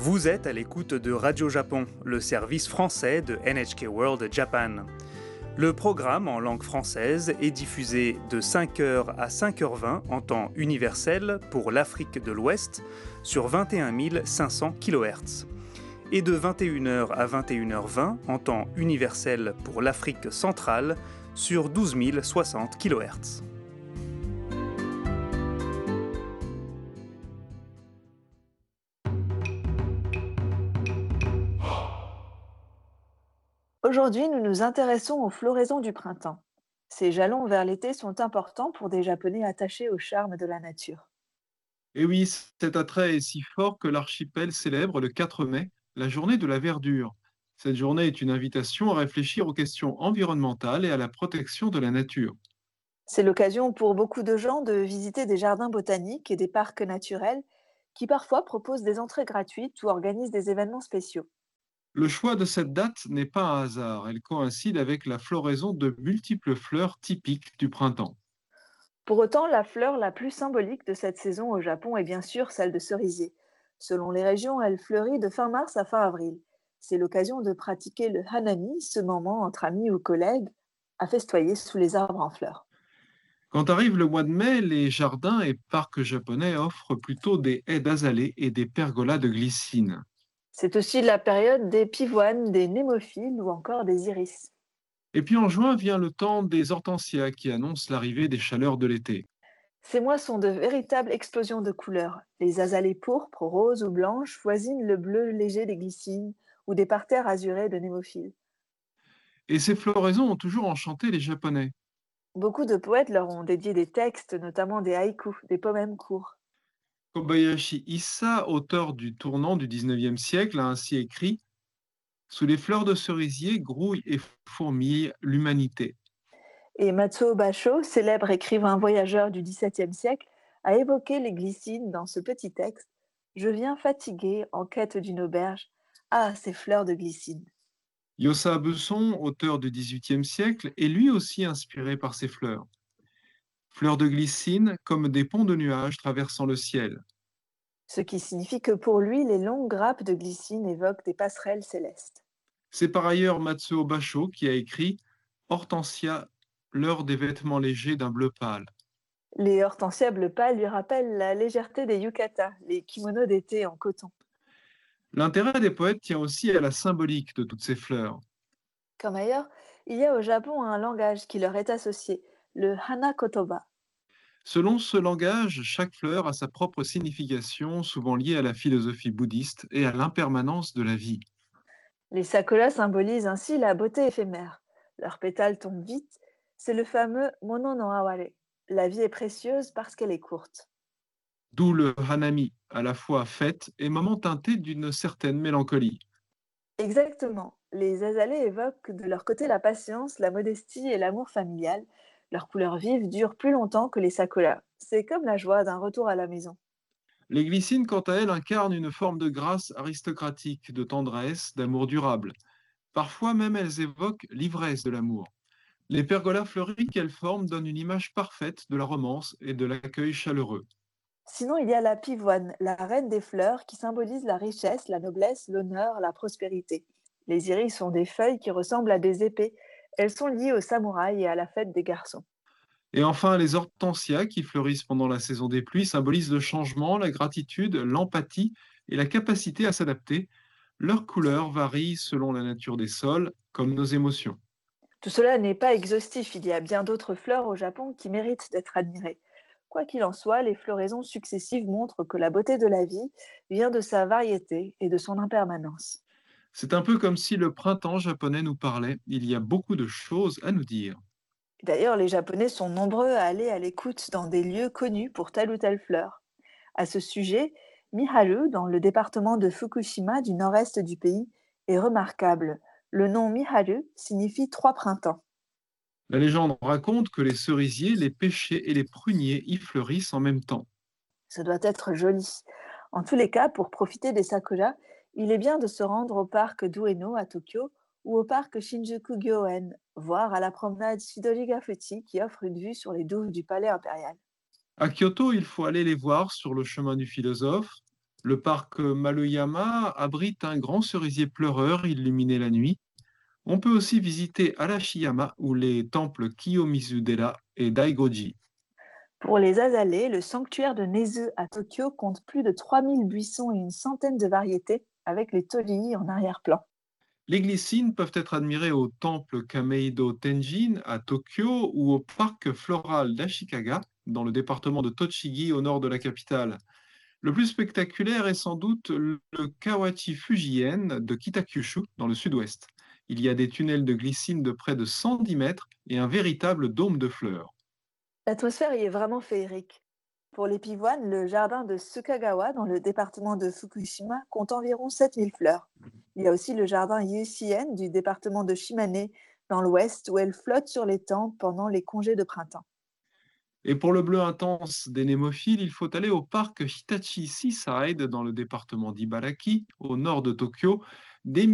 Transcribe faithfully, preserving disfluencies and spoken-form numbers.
Vous êtes à l'écoute de Radio Japon, le service français de N H K World Japan. Le programme en langue française est diffusé de cinq heures à cinq heures vingt en temps universel pour l'Afrique de l'Ouest sur vingt et un mille cinq cents kilohertz et de vingt et une heures à vingt et une heures vingt en temps universel pour l'Afrique centrale sur douze mille soixante kilohertz. Aujourd'hui, nous nous intéressons aux floraisons du printemps. Ces jalons vers l'été sont importants pour des Japonais attachés au charme de la nature. Et oui, cet attrait est si fort que l'archipel célèbre le quatre mai la journée de la verdure. Cette journée est une invitation à réfléchir aux questions environnementales et à la protection de la nature. C'est l'occasion pour beaucoup de gens de visiter des jardins botaniques et des parcs naturels qui parfois proposent des entrées gratuites ou organisent des événements spéciaux. Le choix de cette date n'est pas un hasard, elle coïncide avec la floraison de multiples fleurs typiques du printemps. Pour autant, la fleur la plus symbolique de cette saison au Japon est bien sûr celle de cerisier. Selon les régions, elle fleurit de fin mars à fin avril. C'est l'occasion de pratiquer le hanami, ce moment entre amis ou collègues, à festoyer sous les arbres en fleurs. Quand arrive le mois de mai, les jardins et parcs japonais offrent plutôt des haies d'azalées et des pergolas de glycine. C'est aussi la période des pivoines, des némophiles ou encore des iris. Et puis en juin vient le temps des hortensias qui annoncent l'arrivée des chaleurs de l'été. Ces mois sont de véritables explosions de couleurs. Les azalées pourpres, roses ou blanches voisinent le bleu léger des glycines ou des parterres azurés de némophiles. Et ces floraisons ont toujours enchanté les Japonais. Beaucoup de poètes leur ont dédié des textes, notamment des haïkus, des poèmes courts. Kobayashi Issa, auteur du tournant du dix-neuvième siècle, a ainsi écrit: Sous les fleurs de cerisier grouille et fourmille l'humanité. Et Matsuo Basho, célèbre écrivain voyageur du dix-septième siècle, a évoqué les glycines dans ce petit texte. Je viens fatigué en quête d'une auberge. Ah, ces fleurs de glycine. Yosa Besson, auteur du dix-huitième siècle, est lui aussi inspiré par ces fleurs. Fleurs de glycine comme des ponts de nuages traversant le ciel. Ce qui signifie que pour lui, les longues grappes de glycine évoquent des passerelles célestes. C'est par ailleurs Matsuo Basho qui a écrit Hortensia, l'heure des vêtements légers d'un bleu pâle. Les hortensias bleu pâle lui rappellent la légèreté des yukatas, les kimonos d'été en coton. L'intérêt des poètes tient aussi à la symbolique de toutes ces fleurs. Comme ailleurs, il y a au Japon un langage qui leur est associé, le hana kotoba. Selon ce langage, chaque fleur a sa propre signification, souvent liée à la philosophie bouddhiste et à l'impermanence de la vie. Les sakuras symbolisent ainsi la beauté éphémère. Leurs pétales tombent vite, c'est le fameux mono no aware. La vie est précieuse parce qu'elle est courte. D'où le hanami, à la fois fête et moment teinté d'une certaine mélancolie. Exactement. Les azalées évoquent de leur côté la patience, la modestie et l'amour familial. Leurs couleurs vives durent plus longtemps que les sakuras. C'est comme la joie d'un retour à la maison. Les glycines, quant à elles, incarnent une forme de grâce aristocratique, de tendresse, d'amour durable. Parfois même, elles évoquent l'ivresse de l'amour. Les pergolas fleuris qu'elles forment donnent une image parfaite de la romance et de l'accueil chaleureux. Sinon, il y a la pivoine, la reine des fleurs, qui symbolise la richesse, la noblesse, l'honneur, la prospérité. Les iris sont des feuilles qui ressemblent à des épées. Elles sont liées aux samouraïs et à la fête des garçons. Et enfin, les hortensias, qui fleurissent pendant la saison des pluies, symbolisent le changement, la gratitude, l'empathie et la capacité à s'adapter. Leurs couleurs varient selon la nature des sols, comme nos émotions. Tout cela n'est pas exhaustif, il y a bien d'autres fleurs au Japon qui méritent d'être admirées. Quoi qu'il en soit, les floraisons successives montrent que la beauté de la vie vient de sa variété et de son impermanence. C'est un peu comme si le printemps japonais nous parlait. Il y a beaucoup de choses à nous dire. D'ailleurs, les Japonais sont nombreux à aller à l'écoute dans des lieux connus pour telle ou telle fleur. À ce sujet, Miharu, dans le département de Fukushima du nord-est du pays, est remarquable. Le nom Miharu signifie trois printemps. La légende raconte que les cerisiers, les pêchers et les pruniers y fleurissent en même temps. Ce doit être joli. En tous les cas, pour profiter des sakuras, il est bien de se rendre au parc d'Ueno à Tokyo ou au parc Shinjuku-gyoen, voire à la promenade Shidori-Gafuchi qui offre une vue sur les douves du palais impérial. À Kyoto, il faut aller les voir sur le chemin du philosophe, Le parc Maloyama abrite un grand cerisier pleureur illuminé la nuit. On peut aussi visiter Arashiyama ou les temples Kiyomizu-dera et Daigoji. Pour les azalées, le sanctuaire de Nezu à Tokyo compte plus de trois mille buissons et une centaine de variétés, avec les torii en arrière-plan. Les glycines peuvent être admirées au temple Kameido Tenjin à Tokyo ou au parc floral d'Ashikaga dans le département de Tochigi au nord de la capitale. Le plus spectaculaire est sans doute le Kawachi Fujien de Kitakyushu dans le sud-ouest. Il y a des tunnels de glycine de près de cent dix mètres et un véritable dôme de fleurs. L'atmosphère y est vraiment féerique. Pour les pivoines, le jardin de Sukagawa, dans le département de Fukushima, compte environ sept mille fleurs. Il y a aussi le jardin Yusien du département de Shimane, dans l'ouest, où elles flottent sur l'étang pendant les congés de printemps. Et pour le bleu intense des némophiles, il faut aller au parc Hitachi Seaside dans le département d'Ibaraki, au nord de Tokyo. Des